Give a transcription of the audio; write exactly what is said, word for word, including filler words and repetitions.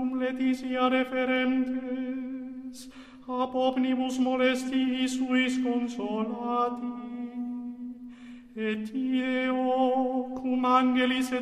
cum letitia referentes, ab omnibus molestii suis consolati, et eo, cum angelis et